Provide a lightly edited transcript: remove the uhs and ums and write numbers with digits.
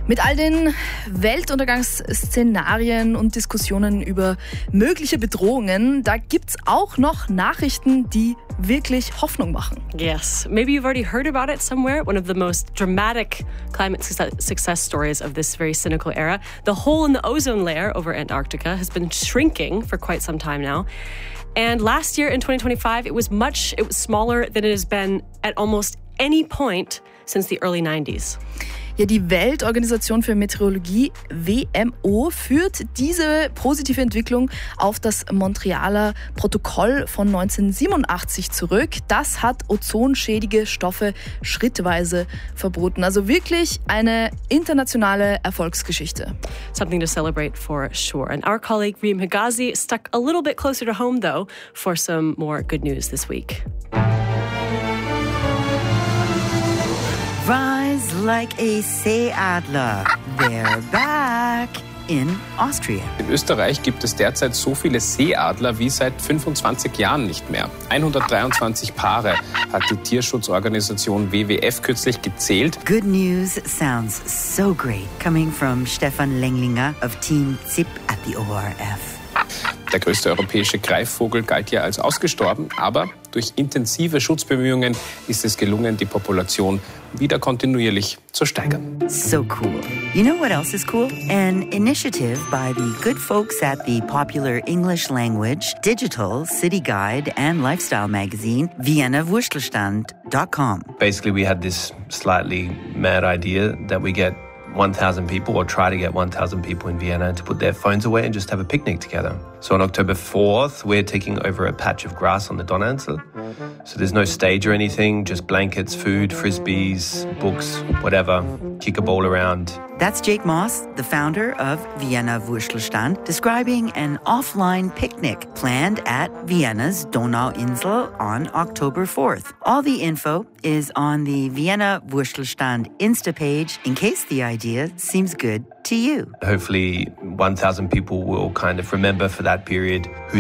Mit all den Weltuntergangsszenarien und Diskussionen über mögliche Bedrohungen, da gibt's auch noch Nachrichten, die wirklich Hoffnung machen. Yes, maybe you've already heard about it somewhere. One of the most dramatic climate success stories of this very cynical era. The hole in the ozone layer over Antarctica has been shrinking for quite some time now. And last year in 2025, it was smaller than it has been at almost any point since the early 90s. Ja, die Weltorganisation für Meteorologie, WMO, führt diese positive Entwicklung auf das Montrealer Protokoll von 1987 zurück. Das hat ozonschädige Stoffe schrittweise verboten. Also wirklich eine internationale Erfolgsgeschichte. Something to celebrate for sure. And our colleague Reem Higazi stuck a little bit closer to home, though, for some more good news this week. Rise like a Seeadler. They're back in Austria. In Österreich gibt es derzeit so viele Seeadler wie seit 25 Jahren nicht mehr. 123 Paare hat die Tierschutzorganisation WWF kürzlich gezählt. Good news sounds so great. Coming from Stefan Lenglinger of Team ZIP at the ORF. Der größte europäische Greifvogel galt ja als ausgestorben, aber durch intensive Schutzbemühungen ist es gelungen, die Population wieder kontinuierlich zu steigern. So cool. You know what else is cool? An initiative by the good folks at the popular English language, digital, city guide and lifestyle magazine, VienaWurstelstand.com. Basically, we had this slightly mad idea that we get 1,000 people, or try to get 1,000 people in Vienna to put their phones away and just have a picnic together. So on October 4th, we're taking over a patch of grass on the Donauinsel. So there's no stage or anything, just blankets, food, frisbees, books, whatever. Kick a ball around. That's Jake Moss, the founder of Vienna Wurstelstand, describing an offline picnic planned at Vienna's Donauinsel on October 4th. All the info is on the Vienna Wurstelstand Insta page in case the idea seems good to you. Hopefully 1,000 people will kind of remember for that period who